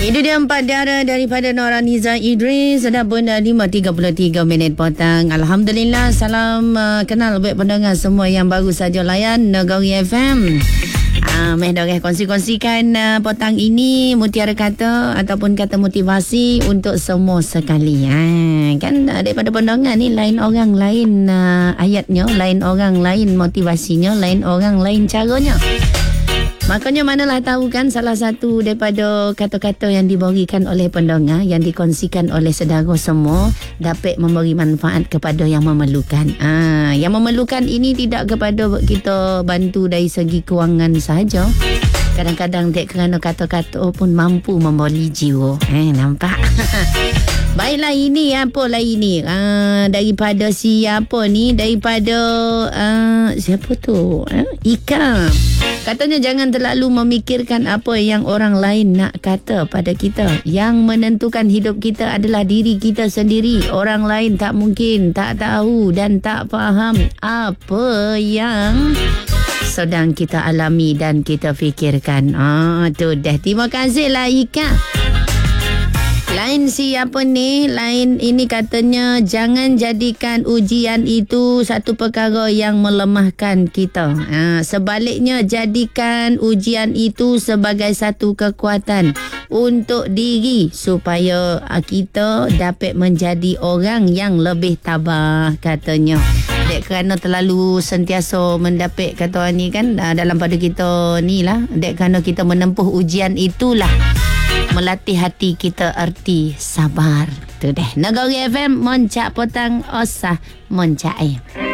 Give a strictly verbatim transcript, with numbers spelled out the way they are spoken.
Itu dia empat darah daripada Nora Niza Idris. Sudah pun lima tiga puluh tiga minit petang. Alhamdulillah. Salam uh, kenal buat pendengar semua yang baru saja layan Negeri F M. Ah, meh dah kongsi-kongsikan uh, petang ini mutiara kata ataupun kata motivasi untuk semua sekali. Ha, kan uh, daripada pendengar ni lain orang lain uh, ayatnya, lain orang lain motivasinya, lain orang lain caranya. Makanya manalah tahu kan salah satu daripada kata-kata yang diberikan oleh pendengar, yang dikongsikan oleh saudara semua dapat memberi manfaat kepada yang memerlukan. Ah, yang memerlukan ini tidak kepada kita bantu dari segi kewangan sahaja. Kadang-kadang dek kerana kata-kata pun mampu memboli jiwa. Eh, nampak? Baiklah, ini apalah ini? Ah, daripada siapa ni? Daripada ah, siapa tu? Ah, Ika. Katanya jangan terlalu memikirkan apa yang orang lain nak kata pada kita. Yang menentukan hidup kita adalah diri kita sendiri. Orang lain tak mungkin tak tahu dan tak faham apa yang sedang kita alami dan kita fikirkan. Ah, tu dah. Terima kasihlah Ika. Lain siapa ni? Lain ini katanya jangan jadikan ujian itu satu perkara yang melemahkan kita. Ha, sebaliknya jadikan ujian itu sebagai satu kekuatan untuk diri supaya kita dapat menjadi orang yang lebih tabah katanya. Dek kerana terlalu sentiasa mendapat kata orang ni kan dalam pada kita ni lah. Dek kerana kita menempuh ujian itulah melatih hati kita erti sabar. Tu deh. Negeri F M Moncak Petang Osah Moncak eh.